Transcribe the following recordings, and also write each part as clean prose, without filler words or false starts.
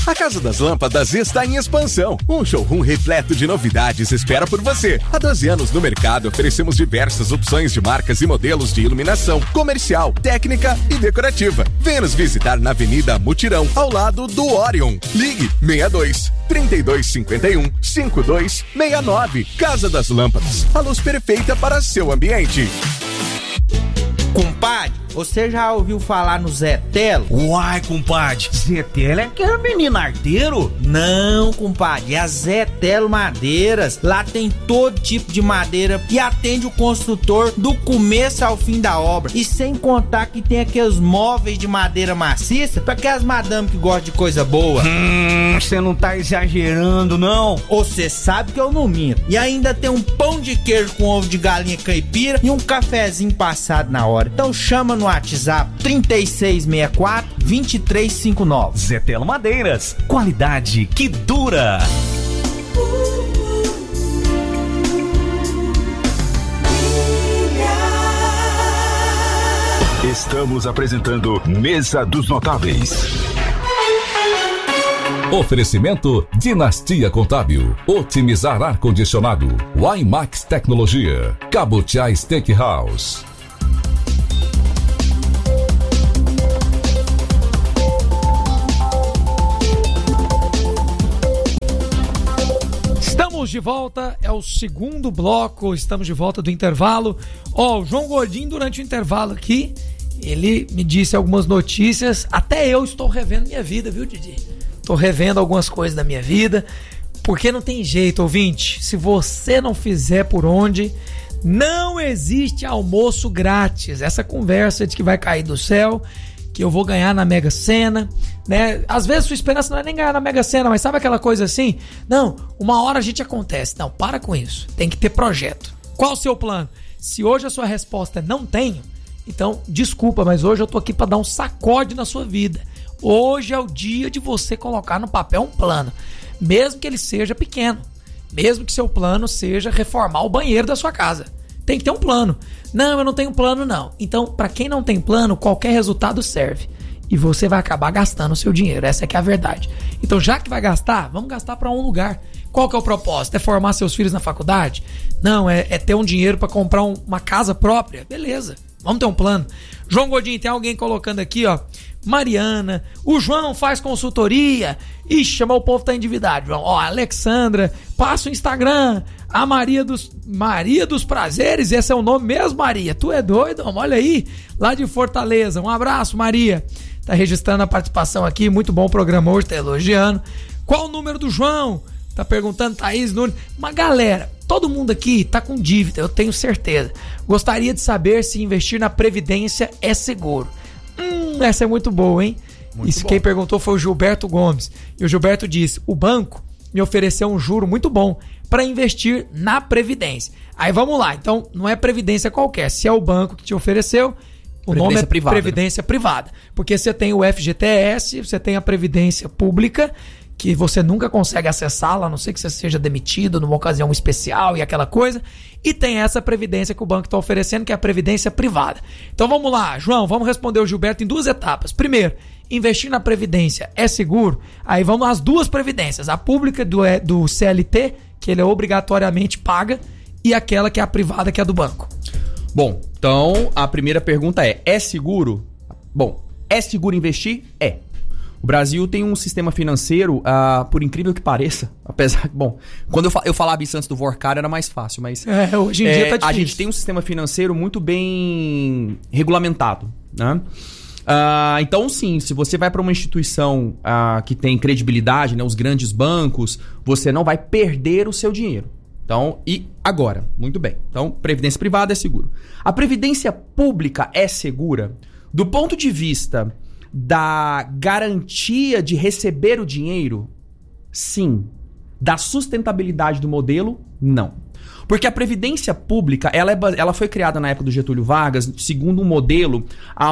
A Casa das Lâmpadas está em expansão. Um showroom repleto de novidades espera por você. Há 12 anos no mercado, oferecemos diversas opções de marcas e modelos de iluminação, comercial, técnica e decorativa. Venha nos visitar na Avenida Mutirão, ao lado do Orion. Ligue 62 3251 5269. Casa das Lâmpadas, a luz perfeita para seu ambiente. Compadre, você já ouviu falar no Zé Telo? Uai, compadre, Zé Telo é aquele menino arteiro? Não, compadre, é a Zé Telo Madeiras. Lá tem todo tipo de madeira e atende o construtor do começo ao fim da obra. E sem contar que tem aqueles móveis de madeira maciça para aquelas madames que gostam de coisa boa. Você não tá exagerando, não? Você sabe que eu não minto. E ainda tem um pão de queijo com ovo de galinha caipira e um cafezinho passado na hora. Então chama no WhatsApp 3664-2359. Zé Telo Madeiras, qualidade que dura. Estamos apresentando Mesa dos Notáveis. Oferecimento Dinastia Contábil, Otimizar Ar-Condicionado, Wimax Tecnologia, Cabutiá Steakhouse. Estamos de volta, é o segundo bloco, estamos de volta do intervalo. O João Godinho, durante o intervalo aqui, ele me disse algumas notícias, até eu estou revendo minha vida, viu, Didi? Estou revendo algumas coisas da minha vida, porque não tem jeito, ouvinte, se você não fizer por onde, não existe almoço grátis. Essa conversa de que vai cair do céu, que eu vou ganhar na Mega Sena, né? Às vezes sua esperança não é nem ganhar na Mega Sena, mas sabe aquela coisa assim? Não, uma hora a gente acontece. Não, para com isso. Tem que ter projeto. Qual o seu plano? Se hoje a sua resposta é não tenho, então desculpa, mas hoje eu tô aqui para dar um sacode na sua vida. Hoje é o dia de você colocar no papel um plano, mesmo que ele seja pequeno, mesmo que seu plano seja reformar o banheiro da sua casa. Tem que ter um plano. Não, eu não tenho plano não. Então, para quem não tem plano, qualquer resultado serve. E você vai acabar gastando o seu dinheiro. Essa é que é a verdade. Então, já que vai gastar, vamos gastar para um lugar. Qual que é o propósito? É formar seus filhos na faculdade? Não, é ter um dinheiro para comprar uma casa própria? Beleza, vamos ter um plano. João Godinho, tem alguém colocando aqui, ó. Mariana, o João faz consultoria. Ixi, mas o povo tá endividado, João. Ó, Alexandra, passa o Instagram. A Maria dos Prazeres, esse é o nome mesmo, Maria? Tu é doido? Olha aí, lá de Fortaleza. Um abraço, Maria. Tá registrando a participação aqui, muito bom o programa hoje, tá elogiando. Qual o número do João? Tá perguntando, Thaís Nunes. Uma galera, todo mundo aqui tá com dívida, eu tenho certeza. Gostaria de saber se investir na Previdência é seguro. Essa é muito boa, hein? Muito Isso bom. Quem perguntou foi o Gilberto Gomes. E o Gilberto disse, o banco me ofereceu um juro muito bom para investir na Previdência. Aí vamos lá, então não é Previdência qualquer. Se é o banco que te ofereceu, o nome é privada, Previdência Privada. Porque você tem o FGTS, você tem a Previdência Pública, que você nunca consegue acessá-la, a não ser que você seja demitido numa ocasião especial e aquela coisa. E tem essa previdência que o banco está oferecendo, que é a Previdência Privada. Então vamos lá, João, vamos responder o Gilberto em duas etapas. Primeiro, investir na Previdência é seguro? Aí vamos às duas previdências. A pública do CLT, que ele obrigatoriamente paga, e aquela que é a privada, que é do banco. Bom, então a primeira pergunta é seguro? Bom, é seguro investir? É. O Brasil tem um sistema financeiro, por incrível que pareça, apesar que, bom, quando eu falava isso antes do Vorcar era mais fácil, mas hoje em dia tá difícil. A gente tem um sistema financeiro muito bem regulamentado, né? Então sim, se você vai para uma instituição que tem credibilidade, né, os grandes bancos, você não vai perder o seu dinheiro. Então, e agora? Muito bem. Então, previdência privada é seguro. A previdência pública é segura? Do ponto de vista da garantia de receber o dinheiro, sim. Da sustentabilidade do modelo, não. Porque a previdência pública, ela foi criada na época do Getúlio Vargas, segundo um modelo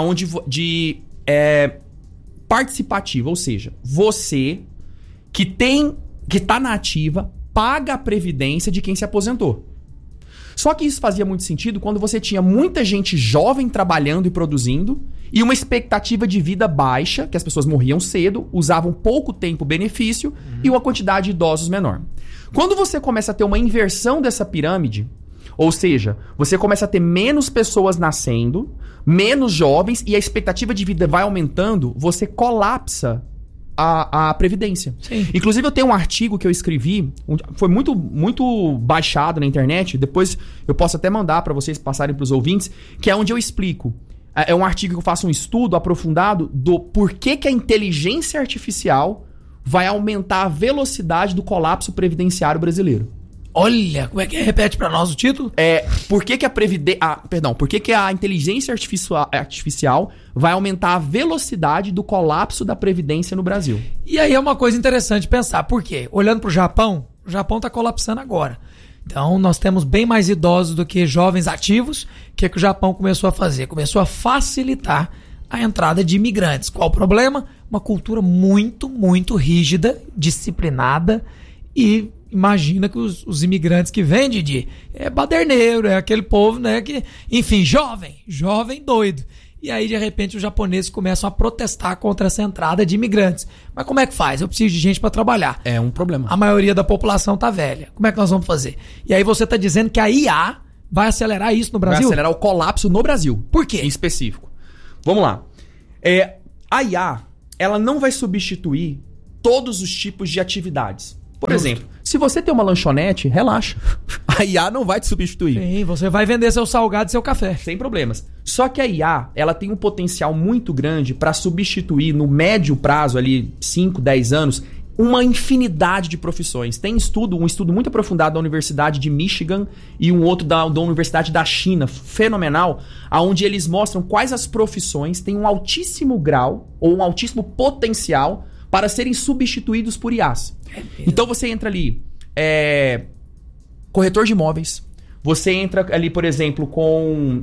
participativo, ou seja, você que está na ativa paga a previdência de quem se aposentou. Só que isso fazia muito sentido quando você tinha muita gente jovem trabalhando e produzindo e uma expectativa de vida baixa, que as pessoas morriam cedo, usavam pouco tempo benefício e uma quantidade de idosos menor. Quando você começa a ter uma inversão dessa pirâmide, ou seja, você começa a ter menos pessoas nascendo, menos jovens e a expectativa de vida vai aumentando, você colapsa a Previdência. Sim. Inclusive, eu tenho um artigo que eu escrevi, foi muito baixado na internet, depois eu posso até mandar para vocês passarem para os ouvintes, que é onde eu explico. É um artigo que eu faço um estudo aprofundado do porquê que a inteligência artificial vai aumentar a velocidade do colapso previdenciário brasileiro. Olha, como é que é? Repete pra nós o título? Por que que a inteligência artificial vai aumentar a velocidade do colapso da Previdência no Brasil? E aí é uma coisa interessante pensar. Por quê? Olhando pro Japão, o Japão tá colapsando agora. Então nós temos bem mais idosos do que jovens ativos. O que o Japão começou a fazer? Começou a facilitar a entrada de imigrantes. Qual o problema? Uma cultura muito, muito rígida, disciplinada e... Imagina que os imigrantes que vêm, Didi, é baderneiro, é aquele povo, né, que, enfim, jovem doido. E aí, de repente, os japoneses começam a protestar contra essa entrada de imigrantes. Mas como é que faz? Eu preciso de gente para trabalhar. É um problema. A maioria da população tá velha. Como é que nós vamos fazer? E aí você tá dizendo que a IA vai acelerar isso no Brasil? Vai acelerar o colapso no Brasil. Por quê? Em específico. Vamos lá. A IA, ela não vai substituir todos os tipos de atividades. Por exemplo, se você tem uma lanchonete, relaxa. A IA não vai te substituir. Sim, você vai vender seu salgado e seu café. Sem problemas. Só que a IA, ela tem um potencial muito grande para substituir no médio prazo, ali 5, 10 anos, uma infinidade de profissões. Tem um estudo muito aprofundado da Universidade de Michigan e um outro da Universidade da China, fenomenal, onde eles mostram quais as profissões têm um altíssimo grau ou um altíssimo potencial para serem substituídos por IAs. Então você entra ali, corretor de imóveis, você entra ali, por exemplo, com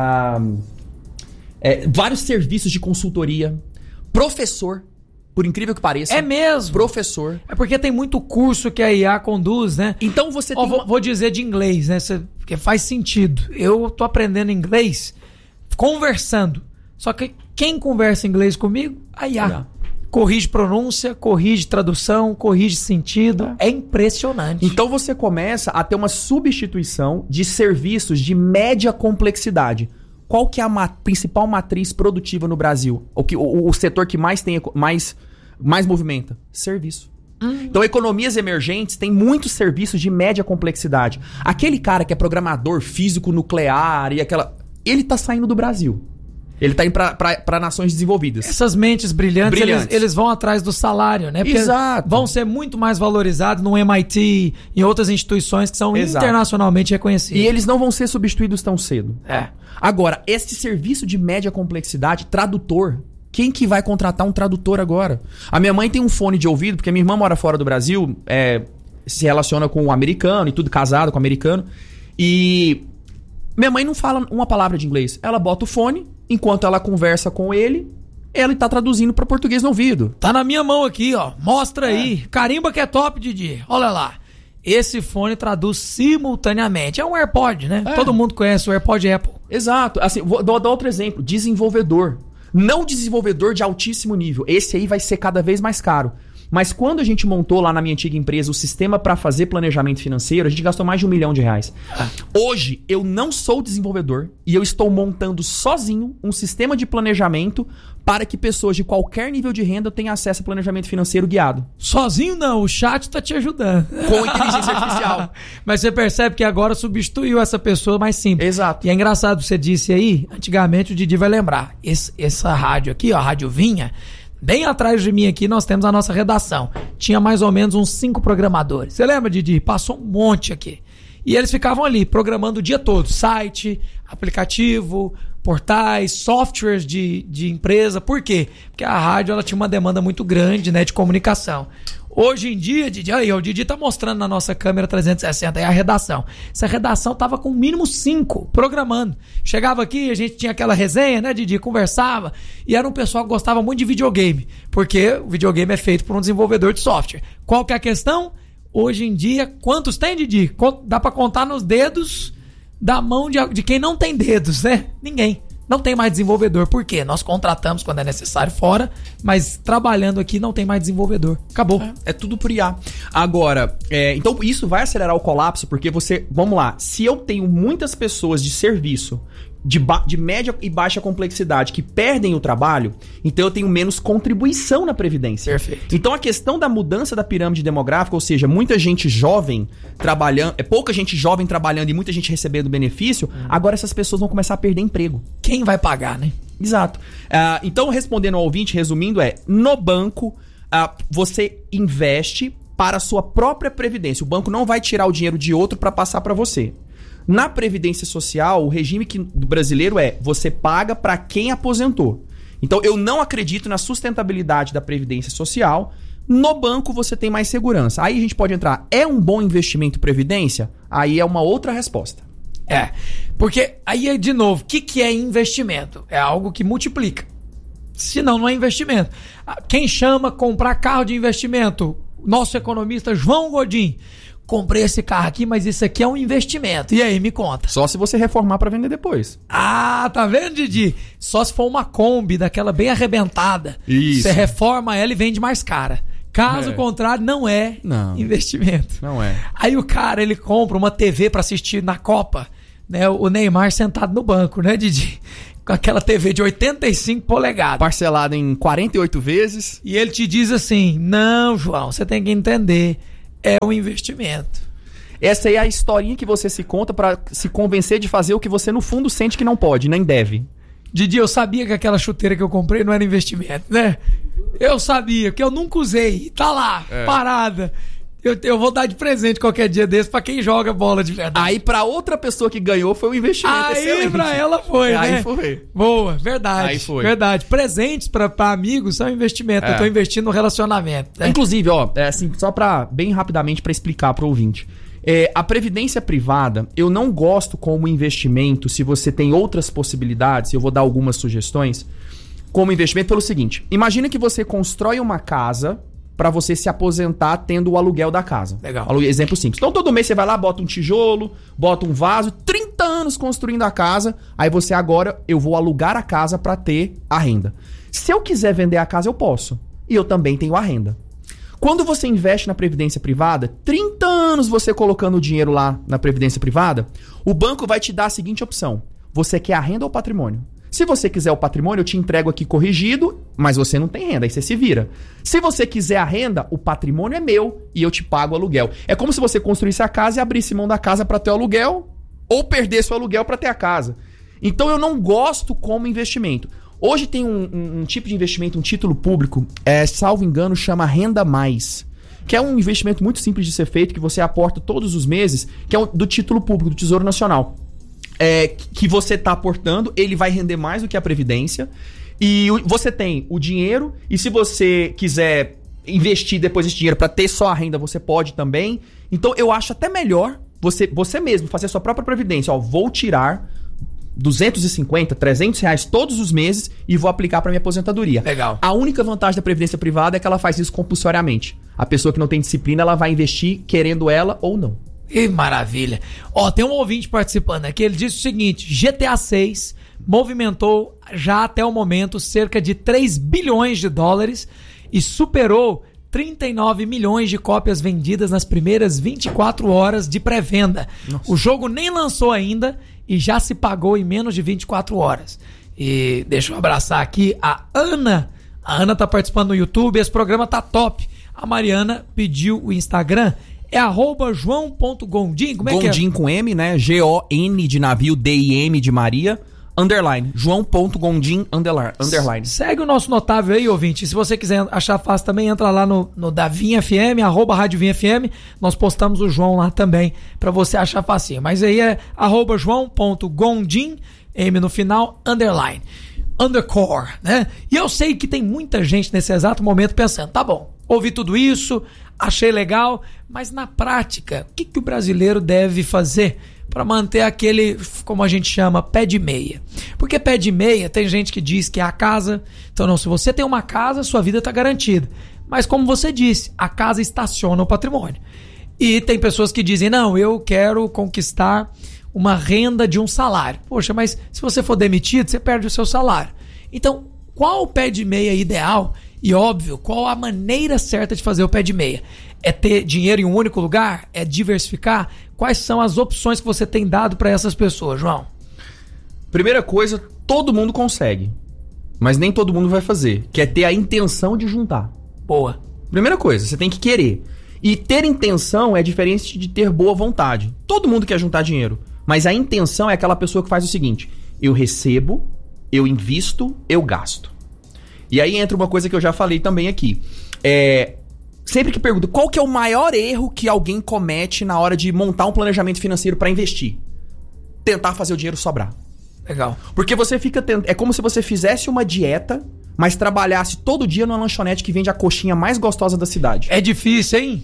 vários serviços de consultoria, professor, por incrível que pareça. É mesmo? Professor. É porque tem muito curso que a IA conduz, né? Então você tem... Vou dizer de inglês, né? Porque faz sentido. Eu tô aprendendo inglês conversando. Só que quem conversa inglês comigo? A IA. Corrige pronúncia, corrige tradução, corrige sentido. É impressionante. Então você começa a ter uma substituição de serviços de média complexidade. Qual que é a principal matriz produtiva no Brasil? O setor que mais tem mais movimenta? Serviço. Então, economias emergentes têm muitos serviços de média complexidade. Aquele cara que é programador físico nuclear e ele tá saindo do Brasil. Ele tá indo pra nações desenvolvidas. Essas mentes brilhantes. Eles vão atrás do salário, né? Porque exato. Vão ser muito mais valorizados no MIT, em outras instituições que são internacionalmente reconhecidas. E eles não vão ser substituídos tão cedo. É. Agora, esse serviço de média complexidade, tradutor, quem que vai contratar um tradutor agora? A minha mãe tem um fone de ouvido, porque minha irmã mora fora do Brasil, se relaciona com um americano e tudo, casado com um americano. E minha mãe não fala uma palavra de inglês. Ela bota o fone, enquanto ela conversa com ele, ela tá traduzindo para português no ouvido. Tá na minha mão aqui, ó. Mostra aí. Carimba que é top, Didi. Olha lá. Esse fone traduz simultaneamente. É um AirPod, né? Todo mundo conhece o AirPod Apple. Exato. Assim, vou dar outro exemplo. Desenvolvedor. Não desenvolvedor de altíssimo nível. Esse aí vai ser cada vez mais caro. Mas quando a gente montou lá na minha antiga empresa o sistema para fazer planejamento financeiro, a gente gastou mais de R$1 milhão. Hoje, eu não sou desenvolvedor e eu estou montando sozinho um sistema de planejamento para que pessoas de qualquer nível de renda tenham acesso a planejamento financeiro guiado. Sozinho não, o chat tá te ajudando. Com inteligência artificial. Mas você percebe que agora substituiu essa pessoa mais simples. Exato. E é engraçado, você disse aí, antigamente o Didi vai lembrar, essa rádio aqui, ó, a Rádio Vinha, bem atrás de mim aqui nós temos a nossa redação. Tinha mais ou menos uns 5 programadores. Você lembra, Didi? Passou um monte aqui. E eles ficavam ali programando o dia todo. Site, aplicativo, portais, softwares de empresa. Por quê? Porque a rádio ela tinha uma demanda muito grande, né, de comunicação. Hoje em dia, Didi, aí, o Didi tá mostrando na nossa câmera 360 aí a redação. Essa redação tava com mínimo 5 programando. Chegava aqui, a gente tinha aquela resenha, né, Didi? Conversava. E era um pessoal que gostava muito de videogame. Porque o videogame é feito por um desenvolvedor de software. Qual que é a questão? Hoje em dia, quantos tem, Didi? Dá pra contar nos dedos da mão de quem não tem dedos, né? Ninguém. Não tem mais desenvolvedor. Por quê? Nós contratamos quando é necessário fora, mas trabalhando aqui não tem mais desenvolvedor. Acabou. É tudo por IA. Agora, então isso vai acelerar o colapso, porque vamos lá, se eu tenho muitas pessoas de serviço de média e baixa complexidade que perdem o trabalho, então eu tenho menos contribuição na Previdência. Perfeito. Então a questão da mudança da pirâmide demográfica, ou seja, muita gente jovem trabalhando, pouca gente jovem trabalhando e muita gente recebendo benefício, agora essas pessoas vão começar a perder emprego. Quem vai pagar, né? Exato. Então, respondendo ao ouvinte, resumindo, no banco, você investe para a sua própria previdência. O banco não vai tirar o dinheiro de outro para passar para você. Na Previdência Social, o regime brasileiro você paga para quem aposentou. Então, eu não acredito na sustentabilidade da Previdência Social. No banco, você tem mais segurança. Aí a gente pode entrar, é um bom investimento Previdência? Aí é uma outra resposta. Porque aí, de novo, o que é investimento? É algo que multiplica. Senão, não é investimento. Quem chama comprar carro de investimento? Nosso economista João Godin. Comprei esse carro aqui, mas isso aqui é um investimento. E aí, me conta. Só se você reformar para vender depois. Tá vendo, Didi? Só se for uma Kombi, daquela bem arrebentada. Isso. Você reforma ela e vende mais cara. Caso contrário, não é investimento. Não é. Aí o cara, ele compra uma TV para assistir na Copa, né? O Neymar sentado no banco, né, Didi? Com aquela TV de 85 polegadas. Parcelada em 48 vezes. E ele te diz assim, não, João, você tem que entender, é um investimento. Essa aí é a historinha que você se conta pra se convencer de fazer o que você no fundo sente que não pode, nem deve. Didi, eu sabia que aquela chuteira que eu comprei não era investimento, né? Eu sabia, porque eu nunca usei. Tá lá, parada. Eu vou dar de presente qualquer dia desse pra quem joga bola de verdade. Aí pra outra pessoa que ganhou foi um investimento. Aí excelente. Pra ela foi, né? Aí foi. Boa, verdade. Aí foi. Verdade. Presentes pra amigos são investimento. Eu tô investindo no relacionamento. Né? Inclusive, assim, só bem rapidamente pra explicar pro ouvinte. A previdência privada, eu não gosto como investimento, se você tem outras possibilidades, eu vou dar algumas sugestões, como investimento pelo seguinte. Imagina que você constrói uma casa para você se aposentar tendo o aluguel da casa. Legal. Exemplo simples. Então todo mês você vai lá, bota um tijolo, bota um vaso, 30 anos construindo a casa, aí você eu vou alugar a casa para ter a renda. Se eu quiser vender a casa, eu posso. E eu também tenho a renda. Quando você investe na previdência privada, 30 anos você colocando o dinheiro lá na previdência privada, o banco vai te dar a seguinte opção. Você quer a renda ou o patrimônio? Se você quiser o patrimônio, eu te entrego aqui corrigido, mas você não tem renda, aí você se vira. Se você quiser a renda, o patrimônio é meu e eu te pago o aluguel. É como se você construísse a casa e abrisse mão da casa para ter o aluguel ou perdesse o aluguel para ter a casa. Então eu não gosto como investimento. Hoje tem um tipo de investimento, um título público, salvo engano, chama Renda Mais, que é um investimento muito simples de ser feito, que você aporta todos os meses, que é do título público, do Tesouro Nacional. Que você está aportando, ele vai render mais do que a Previdência, e você tem o dinheiro, e se você quiser investir depois esse dinheiro para ter só a renda, você pode também. Então eu acho até melhor você mesmo fazer a sua própria Previdência. Vou tirar 250, 300 reais todos os meses e vou aplicar para minha aposentadoria. Legal. A única vantagem da previdência privada é que ela faz isso compulsoriamente. A pessoa que não tem disciplina, ela vai investir querendo ela ou não. Que maravilha. Tem um ouvinte participando aqui, ele disse o seguinte: GTA 6 movimentou já até o momento cerca de 3 bilhões de dólares e superou 39 milhões de cópias vendidas nas primeiras 24 horas de pré-venda. Nossa. O jogo nem lançou ainda e já se pagou em menos de 24 horas. E deixa eu abraçar aqui a Ana. A Ana tá participando no YouTube, esse programa tá top. A Mariana pediu o Instagram, é @joão.gondim, como é que é? Gondim com M, né? G-O-N de navio, D-I-M de Maria, underline, joão.gondim, underline. Segue o nosso notável aí, ouvinte. Se você quiser achar fácil também, entra lá no da Vinha FM, @Rádio Vinha FM. Nós postamos o João lá também, pra você achar facinho. Mas aí é @joão.gondim, M no final, underline, undercore, né? E eu sei que tem muita gente nesse exato momento pensando, tá bom, ouvi tudo isso, achei legal, mas na prática, o que o brasileiro deve fazer para manter aquele, como a gente chama, pé de meia? Porque pé de meia, tem gente que diz que é a casa. Então não, se você tem uma casa, sua vida está garantida. Mas como você disse, a casa estaciona o patrimônio. E tem pessoas que dizem, não, eu quero conquistar uma renda de um salário. Poxa, mas se você for demitido, você perde o seu salário. Então, qual o pé de meia ideal? E óbvio, qual a maneira certa de fazer o pé de meia? É ter dinheiro em um único lugar? É diversificar? Quais são as opções que você tem dado para essas pessoas, João? Primeira coisa, todo mundo consegue, mas nem todo mundo vai fazer, que é ter a intenção de juntar. Boa. Primeira coisa, você tem que querer. E ter intenção é diferente de ter boa vontade. Todo mundo quer juntar dinheiro, mas a intenção é aquela pessoa que faz o seguinte: eu recebo, eu invisto, eu gasto. E aí entra uma coisa que eu já falei também aqui. Sempre que pergunto, qual que é o maior erro que alguém comete na hora de montar um planejamento financeiro para investir? Tentar fazer o dinheiro sobrar. Legal. Porque você fica é como se você fizesse uma dieta, mas trabalhasse todo dia numa lanchonete que vende a coxinha mais gostosa da cidade. É difícil, hein?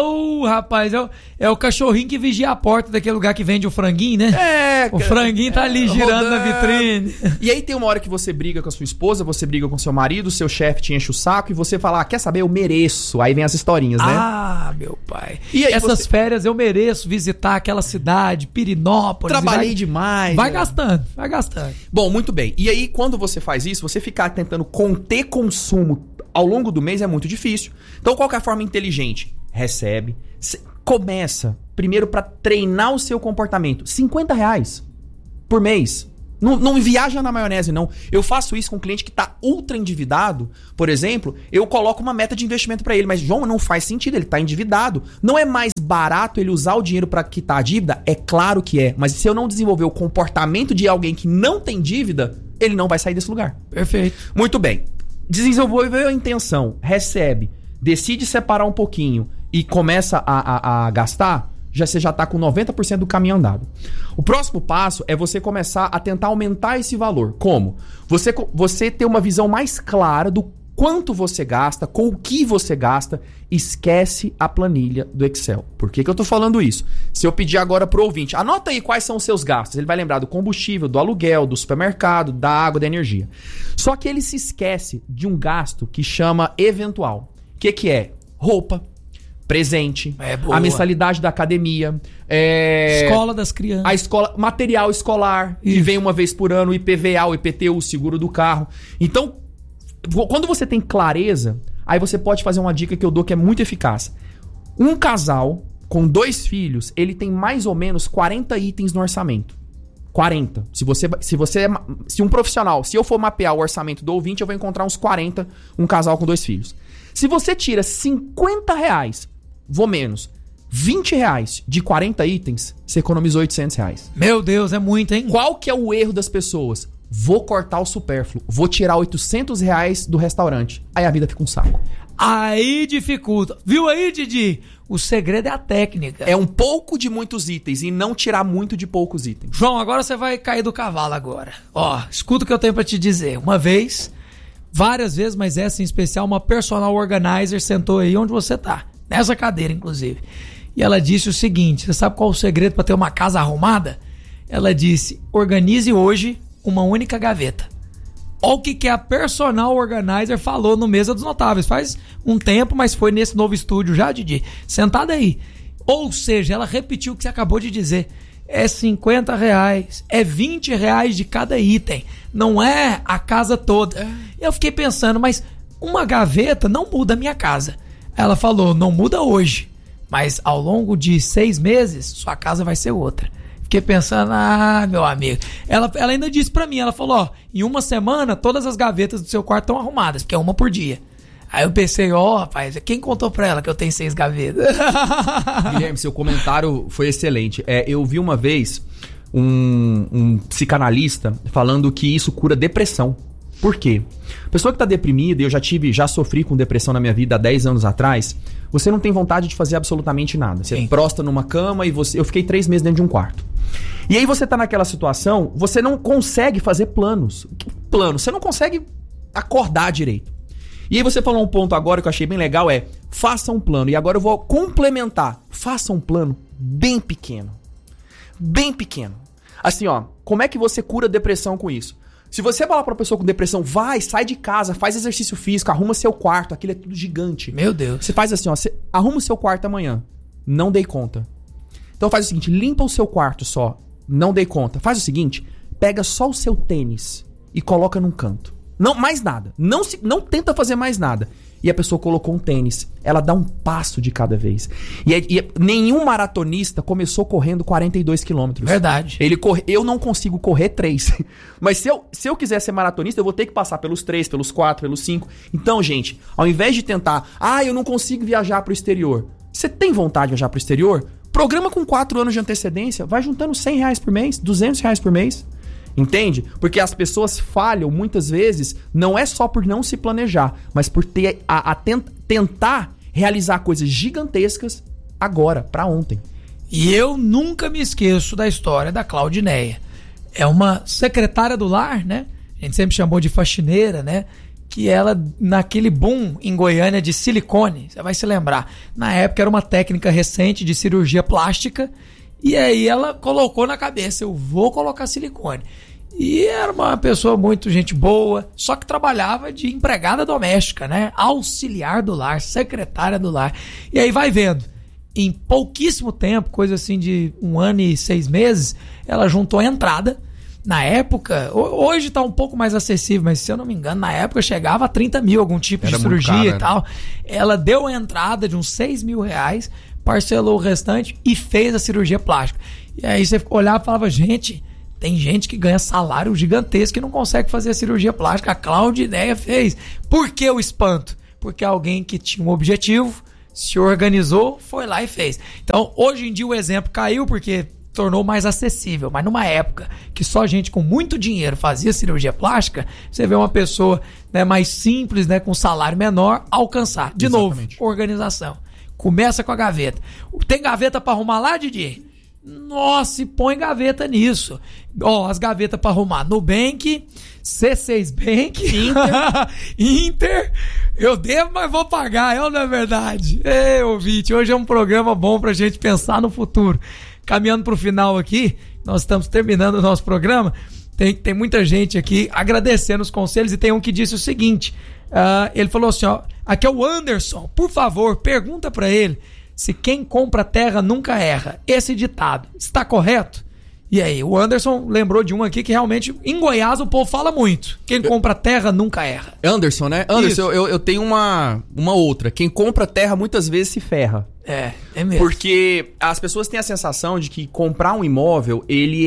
Rapaz, é o cachorrinho que vigia a porta daquele lugar que vende o franguinho, né? O franguinho tá ali girando na vitrine. E aí tem uma hora que você briga com a sua esposa, você briga com seu marido, seu chefe te enche o saco e você fala, quer saber, eu mereço. Aí vem as historinhas, né? Meu pai. E aí essas férias eu mereço visitar aquela cidade, Pirinópolis. Trabalhei demais. Vai gastando. Bom, muito bem. E aí quando você faz isso, você ficar tentando conter consumo ao longo do mês é muito difícil. Então qual que é a forma inteligente? Recebe. Começa primeiro para treinar o seu comportamento. R$50 por mês. Não viaja na maionese, não. Eu faço isso com um cliente que tá ultra endividado. Por exemplo, eu coloco uma meta de investimento para ele. Mas, João, não faz sentido. Ele tá endividado. Não é mais barato ele usar o dinheiro para quitar a dívida? É claro que é. Mas se eu não desenvolver o comportamento de alguém que não tem dívida, ele não vai sair desse lugar. Perfeito. Muito bem. Desenvolveu a intenção. Recebe. Decide separar um pouquinho e começa a gastar, você já está com 90% do caminho andado. O próximo passo é você começar a tentar aumentar esse valor. Como? Você ter uma visão mais clara do quanto você gasta, com o que você gasta. Esquece a planilha do Excel. Por que eu estou falando isso? Se eu pedir agora pro ouvinte, anota aí quais são os seus gastos. Ele vai lembrar do combustível, do aluguel, do supermercado, da água, da energia. Só que ele se esquece de um gasto que chama eventual. O que é? Roupa, presente, a mensalidade da academia, escola das crianças, material escolar, que vem uma vez por ano, o IPVA, o IPTU, o seguro do carro. Então, quando você tem clareza, aí você pode fazer uma dica que eu dou que é muito eficaz. Um casal com 2 filhos, ele tem mais ou menos 40 itens no orçamento. 40. Se um profissional, se eu for mapear o orçamento do ouvinte, eu vou encontrar uns 40, um casal com 2 filhos. Se você tira R$50, vou menos, R$20 de 40 itens, você economizou R$800. Meu Deus, é muito, hein? Qual que é o erro das pessoas? Vou cortar o supérfluo, vou tirar R$800 do restaurante. Aí a vida fica um saco. Aí dificulta. Viu aí, Didi? O segredo é a técnica. É um pouco de muitos itens e não tirar muito de poucos itens. João, agora você vai cair do cavalo agora. Escuta o que eu tenho pra te dizer. Uma vez, várias vezes, mas essa em especial, uma personal organizer sentou aí onde você tá. Nessa cadeira, inclusive. E ela disse o seguinte, você sabe qual é o segredo pra ter uma casa arrumada? Ela disse, organize hoje uma única gaveta. Olha o que a personal organizer falou no Mesa dos Notáveis. Faz um tempo, mas foi nesse novo estúdio já, Didi. Sentada aí. Ou seja, ela repetiu o que você acabou de dizer. É R$50, é R$20 de cada item. Não é a casa toda. Eu fiquei pensando, mas uma gaveta não muda a minha casa. Ela falou, não muda hoje. Mas ao longo de 6 meses, sua casa vai ser outra. Fiquei pensando, meu amigo. Ela ainda disse pra mim, ela falou, em uma semana todas as gavetas do seu quarto estão arrumadas, porque é uma por dia. Aí eu pensei, rapaz, quem contou pra ela que eu tenho 6 gavetas? Guilherme, seu comentário foi excelente. Eu vi uma vez um psicanalista falando que isso cura depressão. Por quê? Pessoa que tá deprimida, eu já sofri com depressão na minha vida há 10 anos atrás, você não tem vontade de fazer absolutamente nada. Você prosta numa cama e eu fiquei 3 meses dentro de um quarto. E aí você tá naquela situação, você não consegue fazer planos. Você não consegue acordar direito. E aí você falou um ponto agora que eu achei bem legal, faça um plano. E agora eu vou complementar. Faça um plano bem pequeno. Bem pequeno. Assim, como é que você cura depressão com isso? Se você falar pra uma pessoa com depressão, sai de casa, faz exercício físico, arruma seu quarto, aquilo é tudo gigante. Meu Deus. Você faz assim, você arruma o seu quarto amanhã. Não dei conta. Então faz o seguinte, limpa o seu quarto só. não dei conta. Faz o seguinte, pega só o seu tênis e coloca num canto. Não, mais nada. Não tenta fazer mais nada. E a pessoa colocou um tênis. Ela dá um passo de cada vez. E nenhum maratonista começou correndo 42 quilômetros. Verdade. Eu não consigo correr 3. Mas se eu quiser ser maratonista, eu vou ter que passar pelos 3, pelos 4, pelos 5. Então, gente, ao invés de tentar... eu não consigo viajar pro exterior. Você tem vontade de viajar pro exterior? Programa com 4 anos de antecedência. Vai juntando R$100 por mês, R$200 por mês. Entende? Porque as pessoas falham muitas vezes, não é só por não se planejar, mas por tentar realizar coisas gigantescas agora, pra ontem. E eu nunca me esqueço da história da Claudineia. É uma secretária do lar, né? A gente sempre chamou de faxineira, né? Que ela, naquele boom em Goiânia de silicone, você vai se lembrar, na época era uma técnica recente de cirurgia plástica. E aí ela colocou na cabeça, eu vou colocar silicone. E era uma pessoa muito gente boa, só que trabalhava de empregada doméstica, né? Auxiliar do lar, secretária do lar. E aí vai vendo, em pouquíssimo tempo, coisa assim de 1 ano e 6 meses, ela juntou a entrada. Na época, hoje tá um pouco mais acessível, mas se eu não me engano, na época chegava a 30 mil, algum tipo de cirurgia e tal. Ela deu a entrada de uns R$6.000, parcelou o restante e fez a cirurgia plástica. E aí você olhava e falava, gente, tem gente que ganha salário gigantesco e não consegue fazer a cirurgia plástica. A Claudineia fez. Por que o espanto? Porque alguém que tinha um objetivo, se organizou, foi lá e fez. Então, hoje em dia o exemplo caiu porque tornou mais acessível, mas numa época que só gente com muito dinheiro fazia cirurgia plástica, você vê uma pessoa, né, mais simples, né, com salário menor, alcançar. De Exatamente. Novo, organização. Começa com a gaveta. Tem gaveta pra arrumar lá, Didi? Nossa, e põe gaveta nisso. Ó, as gavetas pra arrumar. Nubank, C6 Bank, Inter. Eu devo, mas vou pagar. Não é verdade? Ei, ouvinte, hoje é um programa bom pra gente pensar no futuro. Caminhando pro final aqui, nós estamos terminando o nosso programa. Tem muita gente aqui agradecendo os conselhos e tem um que disse o seguinte... ele falou assim, ó, aqui é o Anderson, por favor, pergunta pra ele se quem compra terra nunca erra. Esse ditado está correto? E aí, o Anderson lembrou de um aqui que realmente, em Goiás, o povo fala muito. Quem compra terra nunca erra. Anderson, né? Anderson, eu tenho uma outra. Quem compra terra muitas vezes se ferra. É mesmo. Porque as pessoas têm a sensação de que comprar um imóvel,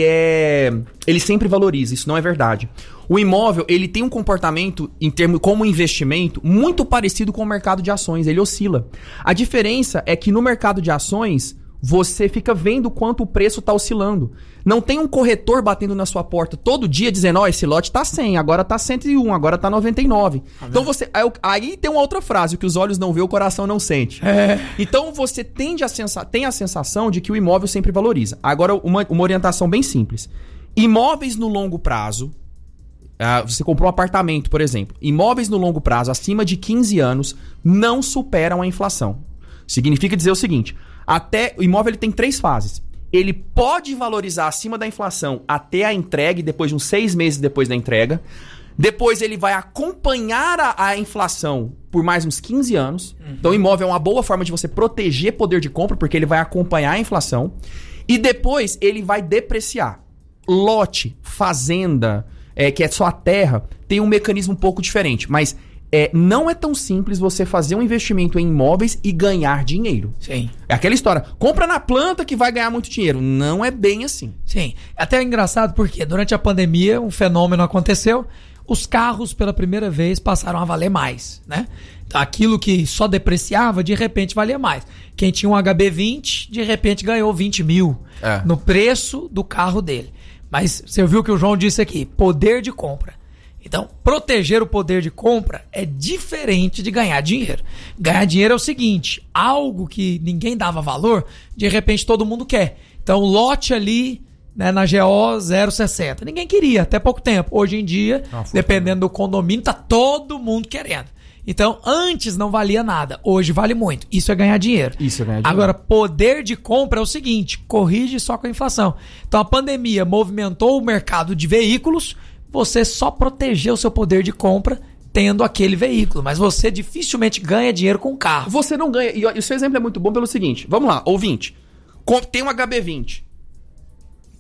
ele sempre valoriza. Isso não é verdade. O imóvel, ele tem um comportamento, em termos como investimento, muito parecido com o mercado de ações. Ele oscila. A diferença é que no mercado de ações, você fica vendo quanto o preço está oscilando. Não tem um corretor batendo na sua porta todo dia dizendo, esse lote tá 100, agora tá 101, agora tá 99. Então você... Aí tem uma outra frase, o que os olhos não vê, o coração não sente. Então você tem a sensação de que o imóvel sempre valoriza. Agora, uma orientação bem simples. Imóveis no longo prazo... você comprou um apartamento, por exemplo. Imóveis no longo prazo, acima de 15 anos, não superam a inflação. Significa dizer o seguinte... O imóvel ele tem 3 fases. Ele pode valorizar acima da inflação até a entrega, depois de uns 6 meses depois da entrega. Depois ele vai acompanhar a inflação por mais uns 15 anos. Então o imóvel é uma boa forma de você proteger poder de compra, porque ele vai acompanhar a inflação. E depois ele vai depreciar. Lote, fazenda, que é só a terra, tem um mecanismo um pouco diferente. Mas... não é tão simples você fazer um investimento em imóveis e ganhar dinheiro. Sim. É aquela história, compra na planta que vai ganhar muito dinheiro. Não é bem assim. Sim. Até é engraçado porque durante a pandemia um fenômeno aconteceu, os carros pela primeira vez passaram a valer mais, né? Então, aquilo que só depreciava, de repente valia mais. Quem tinha um HB20, de repente ganhou 20 mil no preço do carro dele. Mas você viu o que o João disse aqui, poder de compra. Então, proteger o poder de compra é diferente de ganhar dinheiro. Ganhar dinheiro é o seguinte, algo que ninguém dava valor, de repente todo mundo quer. Então, lote ali, né, na GO 060. Ninguém queria, até pouco tempo. Hoje em dia, dependendo do condomínio, tá todo mundo querendo. Então, antes não valia nada, hoje vale muito. Isso é ganhar dinheiro. Agora, poder de compra é o seguinte, corrige só com a inflação. Então, a pandemia movimentou o mercado de veículos, você só protegeu o seu poder de compra tendo aquele veículo, mas você dificilmente ganha dinheiro com o carro. Você não ganha, e o seu exemplo é muito bom pelo seguinte, vamos lá, ouvinte, tem um HB20,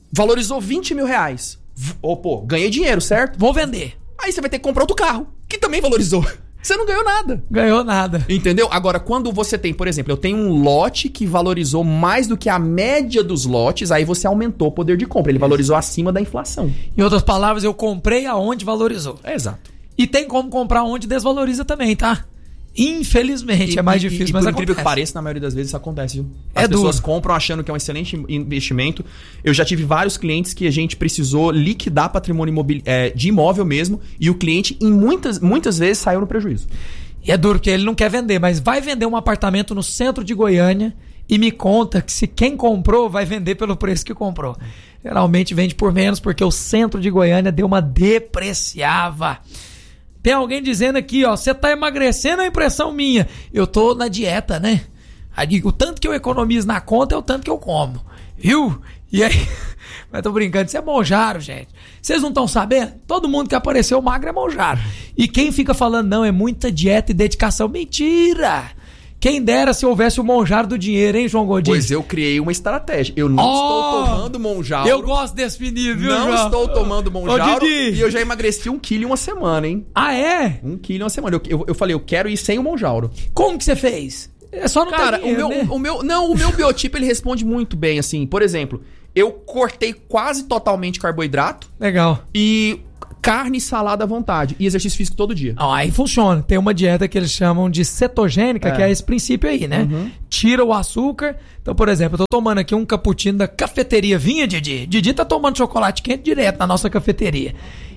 valorizou 20 mil reais. Pô, ganhei dinheiro, certo? Vou vender. Aí você vai ter que comprar outro carro, que também valorizou. Você não ganhou nada. Ganhou nada. Entendeu? Agora, quando você tem, por exemplo, eu tenho um lote que valorizou mais do que a média dos lotes, aí você aumentou o poder de compra. Ele valorizou acima da inflação. Em outras palavras, eu comprei aonde valorizou. Exato. E tem como comprar onde desvaloriza também, tá? Infelizmente, é mais difícil, mas por acontece. incrível que pareça, na maioria das vezes isso acontece, viu? É As pessoas duro. compram achando que é um excelente investimento. Eu já tive vários clientes que a gente precisou liquidar patrimônio de imóvel mesmo, e o cliente, em muitas vezes, saiu no prejuízo. E é duro, porque ele não quer vender, mas vai vender um apartamento no centro de Goiânia e me conta que se quem comprou vai vender pelo preço que comprou. Geralmente vende por menos, porque o centro de Goiânia deu uma depreciava. Tem alguém dizendo aqui, ó, você tá emagrecendo, é impressão minha. Eu tô na dieta, né? Aí, o tanto que eu economizo na conta é o tanto que eu como. Viu? E aí... Mas tô brincando, isso é monjaro, gente. Vocês não estão sabendo? Todo mundo que apareceu magro é monjaro. E quem fica falando, não, é muita dieta e dedicação. Mentira! Quem dera se houvesse o monjaro do dinheiro, hein, João Godinho? Pois eu criei uma estratégia. Eu não estou tomando monjauro. Eu gosto desse menino, viu, Não João? estou tomando monjauro. Didi. E eu já emagreci 1 quilo em uma semana, hein? Ah, é? 1 quilo em uma semana. Eu falei, eu quero ir sem o monjauro. Como que você fez? É só não Cara, ter dinheiro, né? o meu biotipo, ele responde muito bem, assim. Por exemplo, eu cortei quase totalmente carboidrato Legal. e carne e salada à vontade. E exercício físico todo dia. Ah, aí funciona. Tem uma dieta que eles chamam de cetogênica, que é esse princípio aí, né? Tira o açúcar. Então, por exemplo, eu tô tomando aqui um cappuccino da cafeteria Vinha, Didi. Didi tá tomando chocolate quente direto na nossa cafeteria.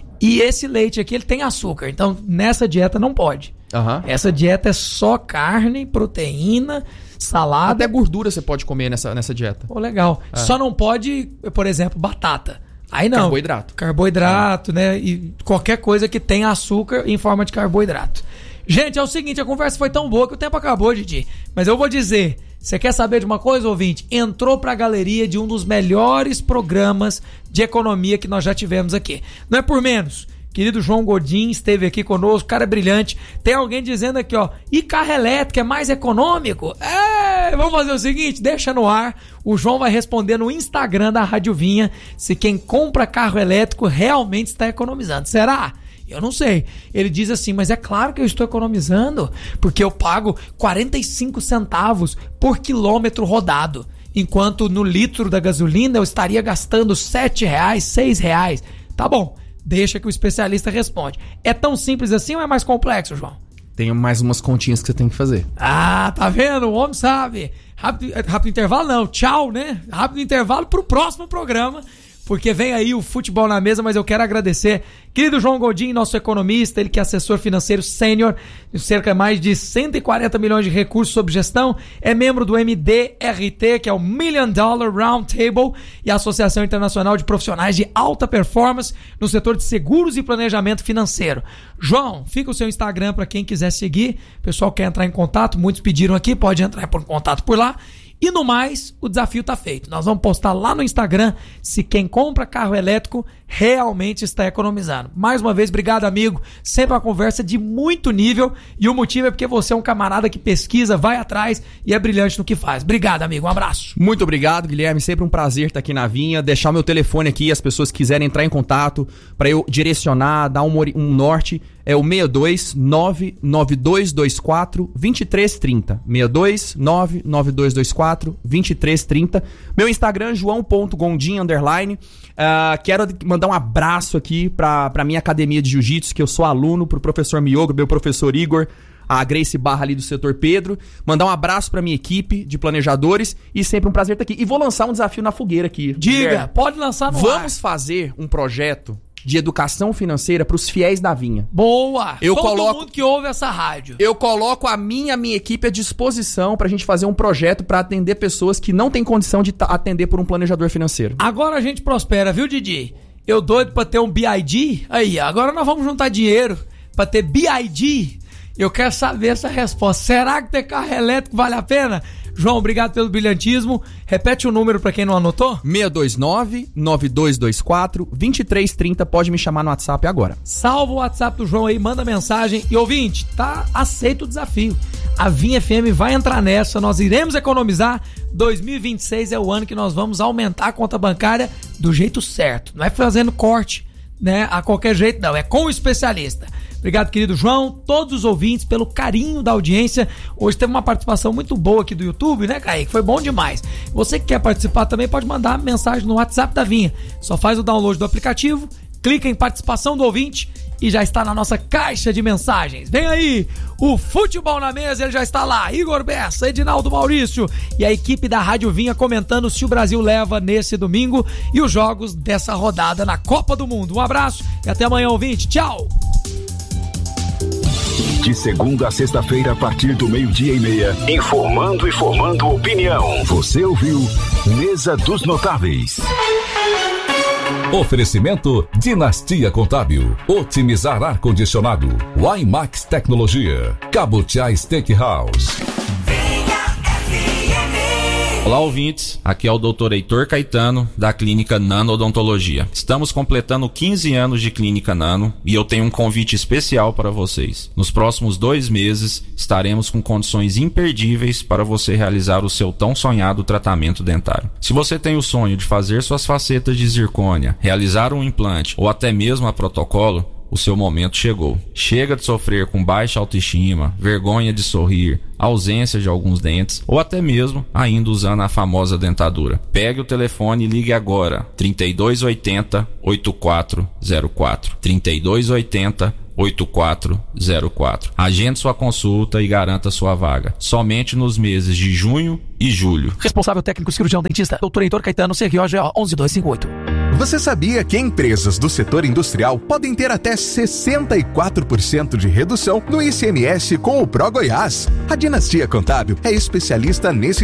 E esse leite aqui, ele tem açúcar. Então, nessa dieta não pode. Essa dieta é só carne, proteína, salada. Até gordura você pode comer nessa dieta. Pô, legal. Só não pode, por exemplo, batata. Aí não. Carboidrato. Carboidrato, né? E qualquer coisa que tenha açúcar em forma de carboidrato. Gente, é o seguinte, a conversa foi tão boa que o tempo acabou, Didi. Mas eu vou dizer, você quer saber de uma coisa, ouvinte? Entrou pra galeria de um dos melhores programas de economia que nós já tivemos aqui. Não é por menos. Querido João Godinho esteve aqui conosco, cara brilhante. Tem alguém dizendo aqui, ó, e carro elétrico é mais econômico? Vamos fazer o seguinte, deixa no ar. O João vai responder no Instagram da Rádio Vinha se quem compra carro elétrico realmente está economizando. Será? Eu não sei. Ele diz assim, mas é claro que eu estou economizando, porque eu pago 45 centavos por quilômetro rodado, enquanto no litro da gasolina eu estaria gastando R$7, R$6. Tá bom. Deixa que o especialista responde. É tão simples assim ou é mais complexo, João? Tem mais umas continhas que você tem que fazer. Ah, tá vendo? O homem sabe. Rápido intervalo não, tchau, né? Rápido intervalo pro próximo programa, porque vem aí o Futebol na Mesa, mas eu quero agradecer, querido João Godinho, nosso economista, ele que é assessor financeiro sênior, cerca de mais de 140 milhões de recursos sob gestão, é membro do MDRT, que é o Million Dollar Round Table, e a Associação Internacional de Profissionais de Alta Performance no setor de seguros e planejamento financeiro. João, fica o seu Instagram para quem quiser seguir, o pessoal quer entrar em contato, muitos pediram aqui, pode entrar em contato por lá. E no mais, o desafio tá feito. Nós vamos postar lá no Instagram se quem compra carro elétrico realmente está economizando. Mais uma vez, obrigado, amigo. Sempre uma conversa de muito nível. E o motivo é porque você é um camarada que pesquisa, vai atrás e é brilhante no que faz. Obrigado, amigo. Um abraço. Muito obrigado, Guilherme. Sempre um prazer estar aqui na Vinha. Deixar o meu telefone aqui, as pessoas que quiserem entrar em contato para eu direcionar, dar um norte. É o 62992242330. 62992242330. Meu Instagram, joão.gondim_. Quero mandar um abraço aqui pra minha academia de jiu-jitsu, que eu sou aluno, pro professor Miogo, meu professor Igor, a Grace Barra ali do setor Pedro. Mandar um abraço pra minha equipe de planejadores e sempre um prazer estar aqui. E vou lançar um desafio na fogueira aqui. Diga, Guilherme. pode lançar no ar. Vamos fazer um projeto de educação financeira para os fiéis da Vinha. Boa! Todo mundo que ouve essa rádio. Eu coloco a minha equipe à disposição pra gente fazer um projeto pra atender pessoas que não têm condição de atender por um planejador financeiro. Agora a gente prospera, viu, Didi? Eu doido pra ter um BID? Aí, agora nós vamos juntar dinheiro pra ter BID. Eu quero saber essa resposta. Será que ter carro elétrico vale a pena? João, obrigado pelo brilhantismo. Repete o número pra quem não anotou. 629-9224-2330. Pode me chamar no WhatsApp agora. Salva o WhatsApp do João aí, manda mensagem. E ouvinte, tá aceito o desafio. A Vinha FM vai entrar nessa, nós iremos economizar. 2026 é o ano que nós vamos aumentar a conta bancária do jeito certo. Não é fazendo corte, né, a qualquer jeito, não. É com o especialista. Obrigado, querido João, todos os ouvintes, pelo carinho da audiência. Hoje teve uma participação muito boa aqui do YouTube, né, Kaique? Foi bom demais. Você que quer participar também pode mandar mensagem no WhatsApp da Vinha. Só faz o download do aplicativo, clica em participação do ouvinte e já está na nossa caixa de mensagens. Vem aí, o Futebol na Mesa, ele já está lá. Igor Bessa, Edinaldo Maurício e a equipe da Rádio Vinha comentando se o Brasil leva nesse domingo e os jogos dessa rodada na Copa do Mundo. Um abraço e até amanhã, ouvinte. Tchau! De segunda a sexta-feira, a partir do 12:30, informando e formando opinião. Você ouviu Mesa dos Notáveis. Oferecimento Dinastia Contábil, otimizar ar-condicionado, IMAX Tecnologia, Cabotiá Steakhouse. Olá, ouvintes, aqui é o Dr. Heitor Caetano, da Clínica Nano Odontologia. Estamos completando 15 anos de Clínica Nano e eu tenho um convite especial para vocês. Nos próximos 2 meses, estaremos com condições imperdíveis para você realizar o seu tão sonhado tratamento dentário. Se você tem o sonho de fazer suas facetas de zircônia, realizar um implante ou até mesmo a protocolo, o seu momento chegou. Chega de sofrer com baixa autoestima, vergonha de sorrir, ausência de alguns dentes ou até mesmo ainda usando a famosa dentadura. Pegue o telefone e ligue agora. 3280-8404. 3280-8404. Agende sua consulta e garanta sua vaga. Somente nos meses de junho e julho. Responsável técnico cirurgião dentista, Dr. Heitor Caetano, CROGO 11258. Você sabia que empresas do setor industrial podem ter até 64% de redução no ICMS com o Pro Goiás? A Dinastia Contábil é especialista nesse